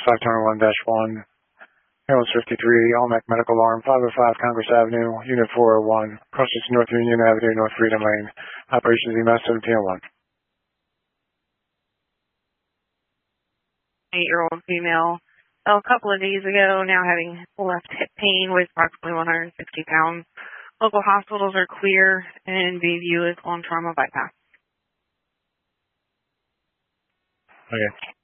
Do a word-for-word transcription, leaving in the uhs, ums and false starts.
five twenty-one dash one, ambulance fifty-three, Almac Medical Alarm, five oh five Congress Avenue, Unit four oh one, crossing North Union Avenue, North Freedom Lane, operations E M S seventeen oh one. Eight-year-old female, fell a couple of days ago, now having left hip pain, weighs approximately one hundred sixty pounds. Local hospitals are clear, and Bayview is on trauma bypass. Okay.